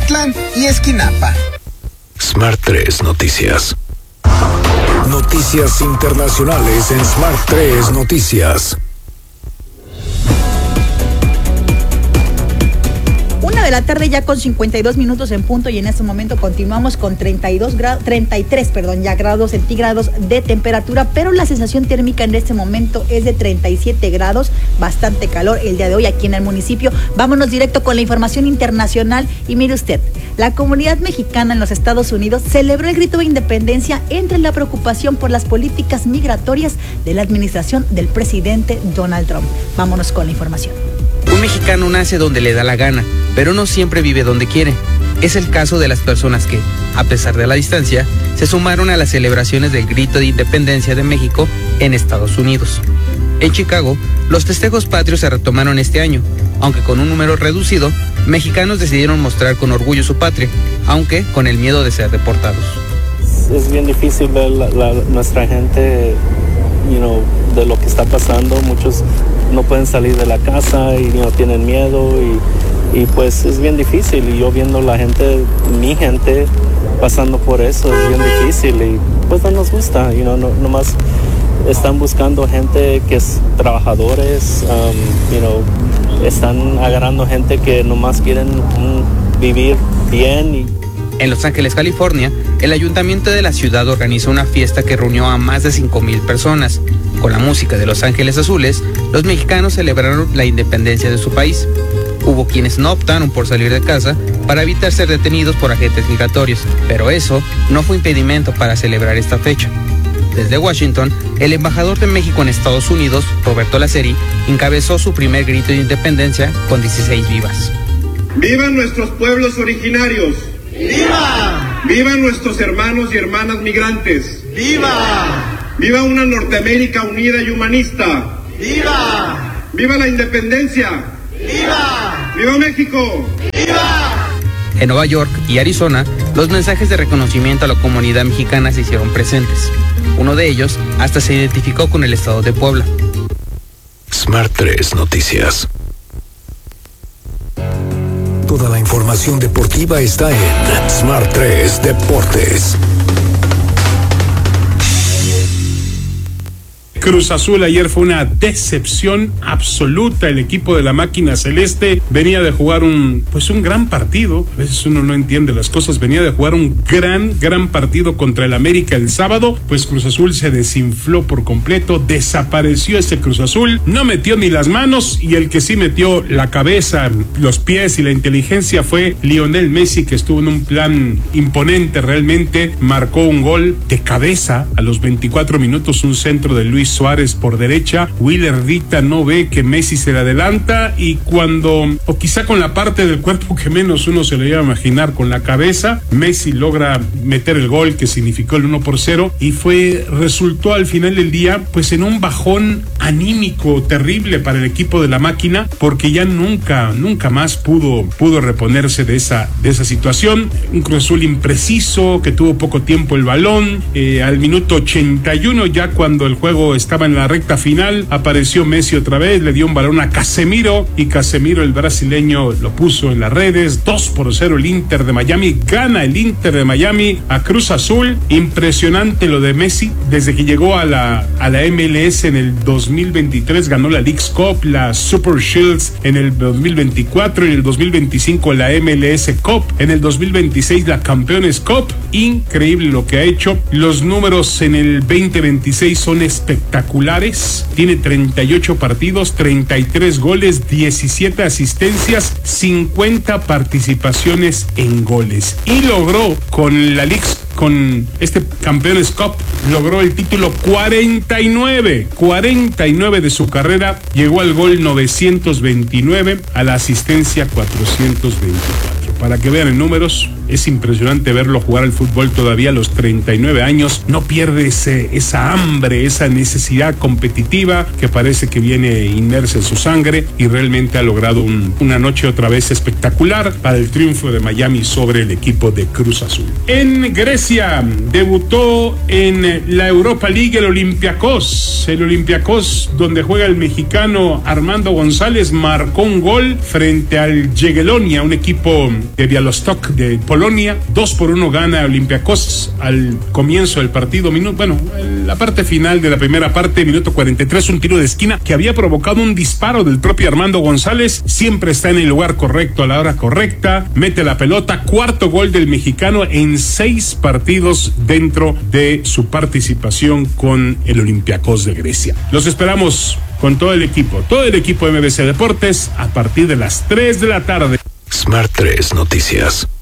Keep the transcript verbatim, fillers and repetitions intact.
Cuautitlán y Esquinapa. Smart tres Noticias. Noticias internacionales en Smart tres Noticias. Una de la tarde ya con cincuenta y dos minutos en punto, y en este momento continuamos con treinta y dos grados, treinta y tres, perdón, ya grados centígrados de temperatura, pero la sensación térmica en este momento es de treinta y siete grados, bastante calor el día de hoy aquí en el municipio. Vámonos directo con la información internacional y mire usted, la comunidad mexicana en los Estados Unidos celebró el grito de independencia entre la preocupación por las políticas migratorias de la administración del presidente Donald Trump. Vámonos con la información. Un mexicano nace donde le da la gana, pero no siempre vive donde quiere. Es el caso de las personas que, a pesar de la distancia, se sumaron a las celebraciones del Grito de Independencia de México en Estados Unidos. En Chicago, los festejos patrios se retomaron este año, aunque con un número reducido, mexicanos decidieron mostrar con orgullo su patria, aunque con el miedo de ser deportados. Es bien difícil ver la, la, nuestra gente, you know, de lo que está pasando. Muchos no pueden salir de la casa y no tienen miedo y, y pues es bien difícil. Y yo viendo la gente, mi gente pasando por eso, es bien difícil y pues no nos gusta, you know, no, nomás están buscando gente que es trabajadores, um, you know, están agarrando gente que nomás quieren um, vivir bien. Y en Los Ángeles, California, el ayuntamiento de la ciudad organizó una fiesta que reunió a más de cinco mil personas. Con la música de Los Ángeles Azules, los mexicanos celebraron la independencia de su país. Hubo quienes no optaron por salir de casa para evitar ser detenidos por agentes migratorios, pero eso no fue impedimento para celebrar esta fecha. Desde Washington, el embajador de México en Estados Unidos, Roberto Laceri, encabezó su primer grito de independencia con dieciséis vivas. ¡Vivan nuestros pueblos originarios! ¡Viva! ¡Vivan nuestros hermanos y hermanas migrantes! ¡Viva! ¡Viva una Norteamérica unida y humanista! ¡Viva! ¡Viva la independencia! ¡Viva! ¡Viva México! ¡Viva! En Nueva York y Arizona, los mensajes de reconocimiento a la comunidad mexicana se hicieron presentes. Uno de ellos hasta se identificó con el estado de Puebla. Smart tres Noticias. Toda la información deportiva está en Smart tres Deportes. Cruz Azul ayer fue una decepción absoluta. El equipo de la máquina celeste venía de jugar un, pues un gran partido. A veces uno no entiende las cosas. Venía de jugar un gran, gran partido contra el América el sábado. Pues Cruz Azul se desinfló por completo. Desapareció ese Cruz Azul. No metió ni las manos y el que sí metió la cabeza, los pies y la inteligencia fue Lionel Messi, que estuvo en un plan imponente realmente. Marcó un gol de cabeza a los veinticuatro minutos, un centro de Luis Suárez por derecha. Willer Rita no ve que Messi se le adelanta y cuando, o quizá con la parte del cuerpo que menos uno se le iba a imaginar, con la cabeza, Messi logra meter el gol que significó el uno por cero y fue, resultó al final del día pues en un bajón anímico terrible para el equipo de la máquina, porque ya nunca, nunca más pudo, pudo reponerse de esa, de esa situación. Un Cruz Azul impreciso, que tuvo poco tiempo el balón, eh, al minuto ochenta y uno, ya cuando el juego estaba en la recta final, apareció Messi otra vez, le dio un balón a Casemiro y Casemiro, el brasileño, lo puso en las redes. Dos por cero el Inter de Miami, gana el Inter de Miami a Cruz Azul. Impresionante lo de Messi, desde que llegó a la, a la M L S en el dos mil veintitrés, ganó la Leagues Cup, la Super Shields en el dos mil veinticuatro, en el dos mil veinticinco la M L S Cup, en el dos mil veintiséis la Campeones Cup. Increíble lo que ha hecho. Los números en el veinte veintiséis son espectaculares. Tiene treinta y ocho partidos, treinta y tres goles, diecisiete asistencias, cincuenta participaciones en goles. Y logró con la League, con este Campeones Cup, logró el título cuarenta y nueve, cuarenta y nueve de su carrera. Llegó al gol novecientos veintinueve, a la asistencia cuatrocientos veinticuatro. Para que vean en números, es impresionante verlo jugar al fútbol todavía a los treinta y nueve años. No pierde ese, esa hambre, esa necesidad competitiva que parece que viene inmersa en su sangre, y realmente ha logrado un, una noche otra vez espectacular para el triunfo de Miami sobre el equipo de Cruz Azul. En Grecia debutó en la Europa League el Olympiacos. El Olympiacos, donde juega el mexicano Armando González, marcó un gol frente al Jagiellonia, un equipo de Białystok de Polonia. Dos por uno gana Olympiacos al comienzo del partido. Minuto, bueno, la parte final de la primera parte, minuto cuarenta y tres, un tiro de esquina que había provocado un disparo del propio Armando González. Siempre está en el lugar correcto a la hora correcta, mete la pelota. Cuarto gol del mexicano en seis partidos dentro de su participación con el Olympiacos de Grecia. Los esperamos con todo el equipo, todo el equipo de M B C Deportes a partir de las tres de la tarde. Smart tres Noticias.